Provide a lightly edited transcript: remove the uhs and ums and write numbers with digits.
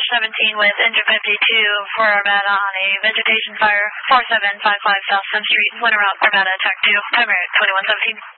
17 with engine 52 for Armada on a vegetation fire, 4755 South 7th Street, winter route Armada, attack 2, timer at 2117.